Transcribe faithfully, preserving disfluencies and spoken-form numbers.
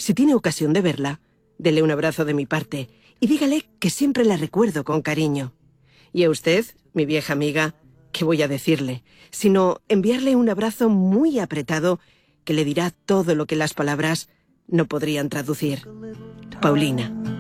Si tiene ocasión de verla, dele un abrazo de mi parte y dígale que siempre la recuerdo con cariño. Y a usted, mi vieja amiga, ¿qué voy a decirle? Sino enviarle un abrazo muy apretado que le dirá todo lo que las palabras no podrían traducir. Paulina.